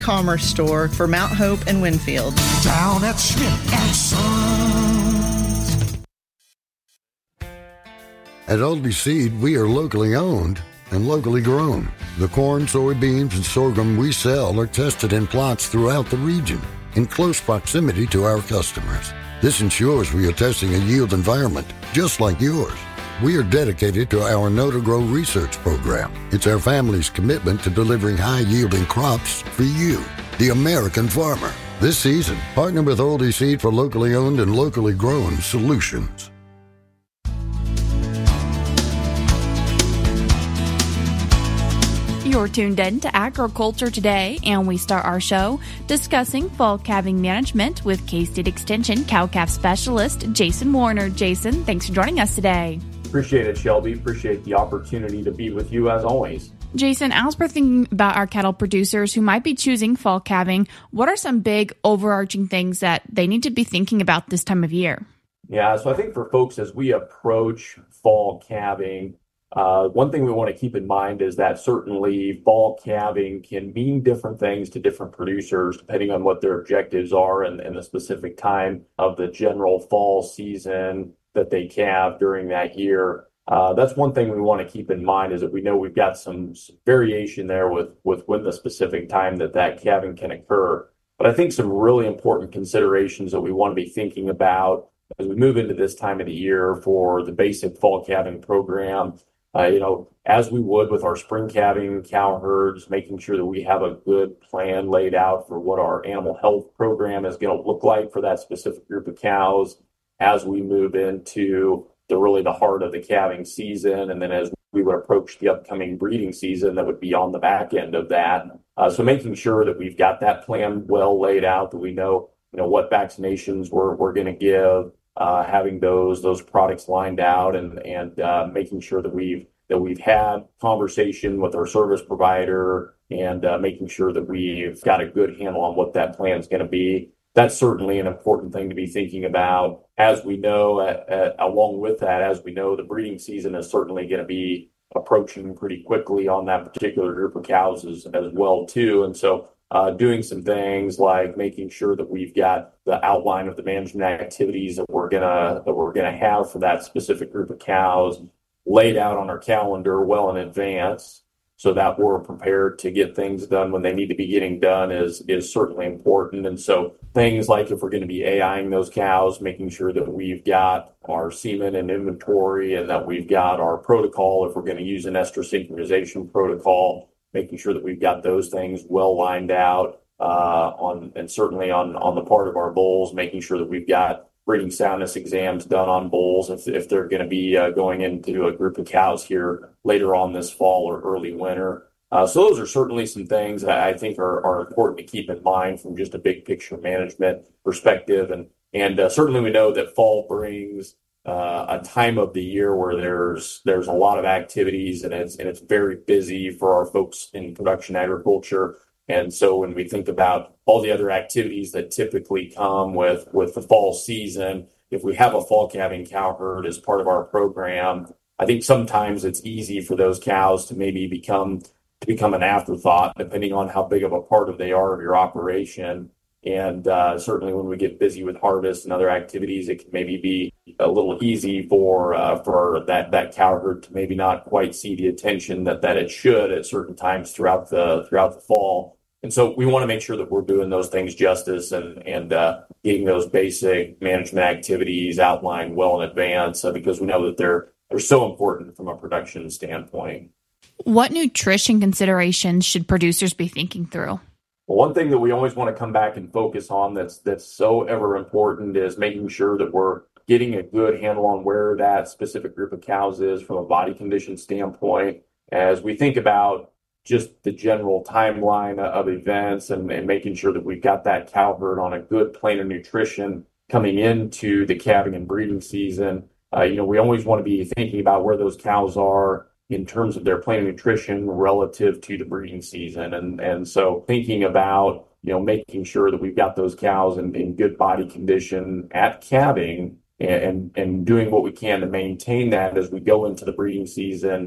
Commerce store for Mount Hope and Winfield. Down at Smith and Sons. At Aldi Seed, we are locally owned and locally grown. The corn, soybeans, and sorghum we sell are tested in plots throughout the region in close proximity to our customers. This ensures we are testing a yield environment just like yours. We are dedicated to our Know to Grow research program. It's our family's commitment to delivering high-yielding crops for you, the American farmer. This season, partner with Aldi Seed for locally owned and locally grown solutions. You're tuned in to Agriculture Today, and we start our show discussing fall calving management with K-State Extension cow-calf specialist Jason Warner. Jason, thanks for joining us today. Appreciate it, Shelby. Appreciate the opportunity to be with you as always. Jason, as we're thinking about our cattle producers who might be choosing fall calving, what are some big overarching things that they need to be thinking about this time of year? Yeah, so I think for folks as we approach fall calving, one thing we want to keep in mind is that certainly fall calving can mean different things to different producers depending on what their objectives are and the specific time of the general fall season that they calve during that year. That's one thing we want to keep in mind is that we know we've got some variation there with when the specific time that calving can occur. But I think some really important considerations that we want to be thinking about as we move into this time of the year for the basic fall calving program. As we would with our spring calving cow herds, making sure that we have a good plan laid out for what our animal health program is going to look like for that specific group of cows as we move into the heart of the calving season. And then as we would approach the upcoming breeding season, that would be on the back end of that. So making sure that we've got that plan well laid out, that we know what vaccinations we're going to give, having those products lined out and making sure that we've had conversation with our service provider and making sure that we've got a good handle on what that plan is going to be. That's certainly an important thing to be thinking about. As we know, along with that, as we know, the breeding season is certainly going to be approaching pretty quickly on that particular group of cows as well too. And so doing some things like making sure that we've got the outline of the management activities that we're gonna have for that specific group of cows laid out on our calendar well in advance, so that we're prepared to get things done when they need to be getting done is certainly important. And so things like if we're going to be AIing those cows, making sure that we've got our semen and inventory and that we've got our protocol, if we're going to use an estrus synchronization protocol, making sure that we've got those things well lined out certainly on the part of our bulls, making sure that we've got breeding soundness exams done on bulls if they're going to be going into a group of cows here later on this fall or early winter. So those are certainly some things that I think are important to keep in mind from just a big picture management perspective. And certainly we know that fall brings a time of the year where there's a lot of activities and it's very busy for our folks in production agriculture. And so when we think about all the other activities that typically come with the fall season, if we have a fall calving cow herd as part of our program, I think sometimes it's easy for those cows to maybe become an afterthought, depending on how big of a part they are of your operation. And certainly when we get busy with harvest and other activities, it can maybe be a little easy for that cow herd to maybe not quite see the attention that it should at certain times throughout the fall. And so we want to make sure that we're doing those things justice and getting those basic management activities outlined well in advance because we know that they're so important from a production standpoint. What nutrition considerations should producers be thinking through? Well, one thing that we always want to come back and focus on that's so ever important is making sure that we're getting a good handle on where that specific group of cows is from a body condition standpoint. As we think about just the general timeline of events and making sure that we've got that cow herd on a good plan of nutrition coming into the calving and breeding season. We always want to be thinking about where those cows are in terms of their plan of nutrition relative to the breeding season. And so thinking about, making sure that we've got those cows in good body condition at calving and doing what we can to maintain that as we go into the breeding season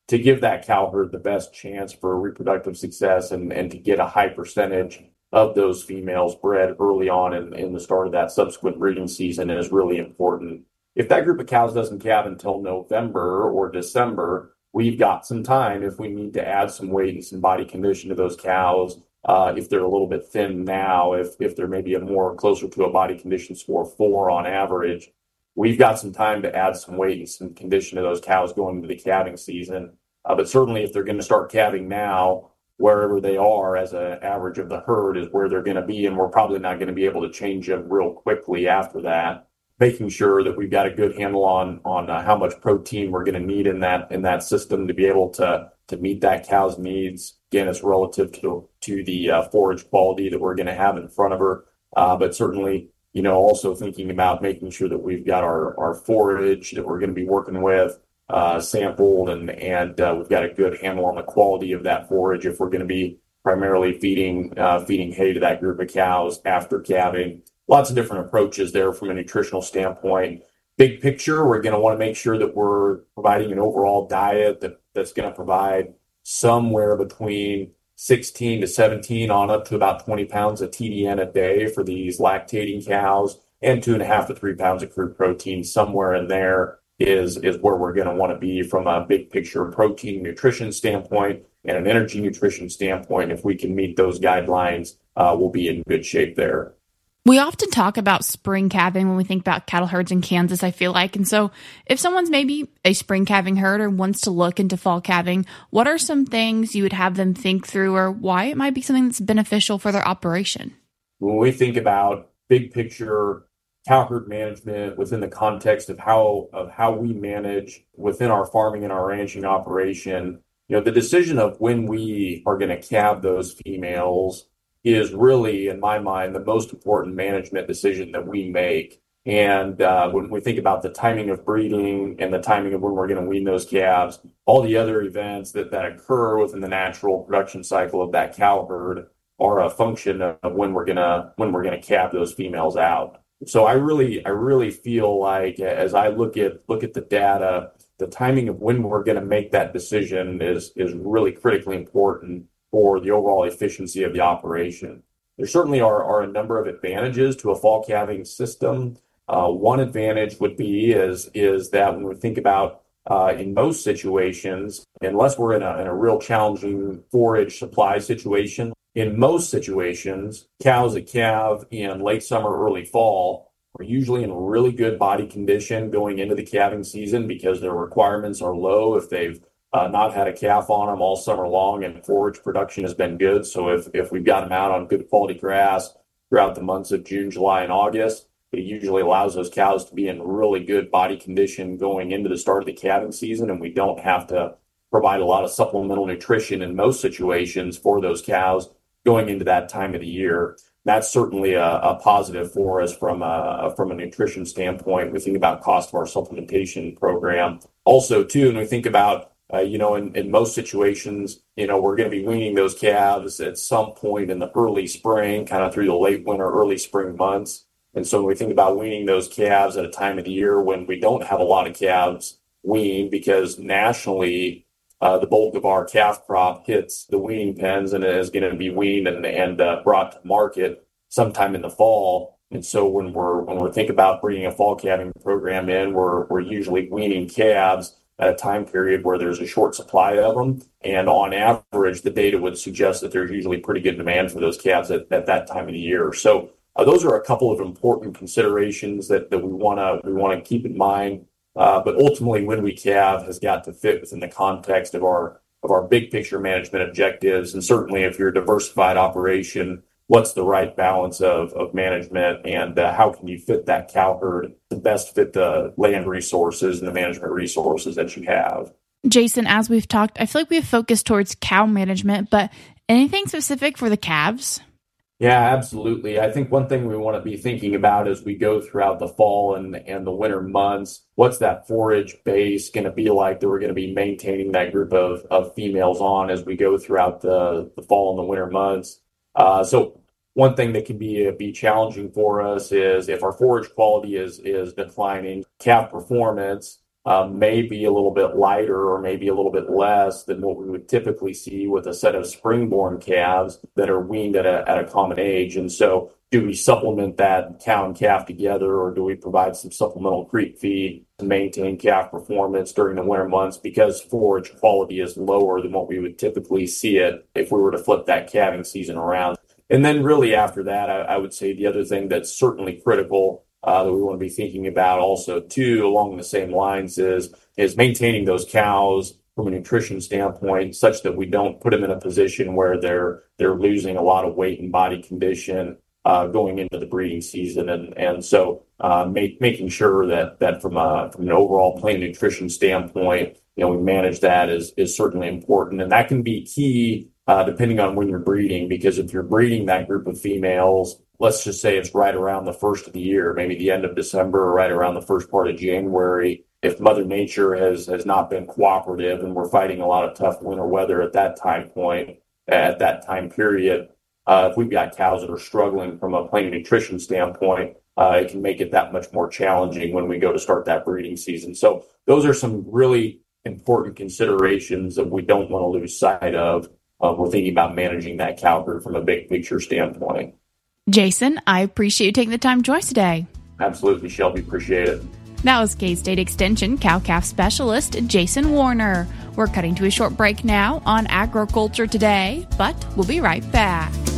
to give that cow herd the best chance for reproductive success and to get a high percentage of those females bred early on in the start of that subsequent breeding season is really important. If that group of cows doesn't calve until November or December, we've got some time if we need to add some weight and some body condition to those cows. If they're a little bit thin now, if they're maybe closer to a body condition score 4 on average, we've got some time to add some weight and some condition to those cows going into the calving season. But certainly if they're going to start calving now, wherever they are as an average of the herd is where they're going to be, and we're probably not going to be able to change them real quickly after that. Making sure that we've got a good handle on how much protein we're going to need in that system to be able to meet that cow's needs. Again, it's relative to the forage quality that we're going to have in front of her, but certainly, also thinking about making sure that we've got our forage that we're going to be working with sampled and we've got a good handle on the quality of that forage if we're going to be primarily feeding hay to that group of cows after calving. Lots of different approaches there from a nutritional standpoint. Big picture, we're going to want to make sure that we're providing an overall diet that's going to provide somewhere between 16 to 17 on up to about 20 pounds of TDN a day for these lactating cows, and 2.5 to 3 pounds of crude protein. Somewhere in there is where we're going to want to be from a big picture protein nutrition standpoint and an energy nutrition standpoint. If we can meet those guidelines, we'll be in good shape there. We often talk about spring calving when we think about cattle herds in Kansas, I feel like. And so if someone's maybe a spring calving herd or wants to look into fall calving, what are some things you would have them think through or why it might be something that's beneficial for their operation? When we think about big picture cow herd management within the context of how we manage within our farming and our ranching operation, the decision of when we are going to calve those females is really, in my mind, the most important management decision that we make. And when we think about the timing of breeding and the timing of when we're going to wean those calves, all the other events that occur within the natural production cycle of that cow herd are a function of when we're gonna calve those females out. So I really feel like as I look at the data, the timing of when we're going to make that decision is really critically important for the overall efficiency of the operation. There certainly are a number of advantages to a fall calving system. One advantage would be is that when we think about in most situations, unless we're in a real challenging forage supply situation, in most situations, cows that calve in late summer, early fall are usually in really good body condition going into the calving season because their requirements are low if they've not had a calf on them all summer long and forage production has been good. So if we've got them out on good quality grass throughout the months of June, July, and August, it usually allows those cows to be in really good body condition going into the start of the calving season, and we don't have to provide a lot of supplemental nutrition in most situations for those cows going into that time of the year. That's certainly a positive for us from a nutrition standpoint. We think about cost of our supplementation program. Also, too, when we think about in most situations, we're going to be weaning those calves at some point in the early spring, kind of through the late winter, early spring months. And so when we think about weaning those calves at a time of the year when we don't have a lot of calves weaned, because nationally the bulk of our calf crop hits the weaning pens and is going to be weaned and brought to market sometime in the fall. And so when we're thinking about bringing a fall calving program in, we're usually weaning calves at a time period where there's a short supply of them. And on average, the data would suggest that there's usually pretty good demand for those calves at that time of the year. So those are a couple of important considerations that we want to keep in mind. But ultimately, when we calve has got to fit within the context of our big picture management objectives. And certainly, if you're a diversified operation, what's the right balance of management and how can you fit that cow herd to best fit the land resources and the management resources that you have? Jason, as we've talked, I feel like we've focused towards cow management, but anything specific for the calves? Yeah, absolutely. I think one thing we want to be thinking about as we go throughout the fall and the winter months, what's that forage base going to be like that we're going to be maintaining that group of females on as we go throughout the fall and the winter months. So one thing that can be challenging for us is if our forage quality is declining, calf performance may be a little bit lighter or maybe a little bit less than what we would typically see with a set of spring-born calves that are weaned at a common age. And so do we supplement that cow and calf together, or do we provide some supplemental creep feed to maintain calf performance during the winter months because forage quality is lower than what we would typically see it if we were to flip that calving season around? And then really after that, I would say the other thing that's certainly critical that we want to be thinking about also too, along the same lines, is maintaining those cows from a nutrition standpoint, such that we don't put them in a position where they're losing a lot of weight and body condition going into the breeding season, and so making sure that from an overall plain nutrition standpoint, we manage that is certainly important, and that can be key depending on when you're breeding, because if you're breeding that group of females, let's just say it's right around the first of the year, maybe the end of December or right around the first part of January. If Mother Nature has not been cooperative and we're fighting a lot of tough winter weather at that time point, at that time period, if we've got cows that are struggling from a plain nutrition standpoint, it can make it that much more challenging when we go to start that breeding season. So those are some really important considerations that we don't want to lose sight of. We're thinking about managing that cow herd from a big picture standpoint. Jason, I appreciate you taking the time to join us today. Absolutely, Shelby. Appreciate it. That was K-State Extension cow-calf specialist Jason Warner. We're cutting to a short break now on Agriculture Today, but we'll be right back.